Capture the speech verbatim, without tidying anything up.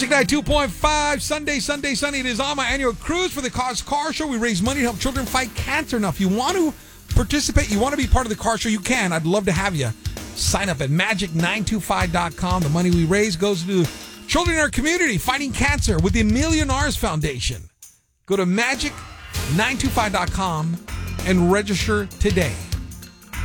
Magic Night two point five, Sunday, Sunday, Sunday. It is on my annual cruise for the Cause Car Show. We raise money to help children fight cancer. Now, if you want to participate, you want to be part of the car show, you can. I'd love to have you. Sign up at magic nine two five dot com. The money we raise goes to children in our community fighting cancer with the Millionaires Foundation. Go to magic nine two five dot com and register today.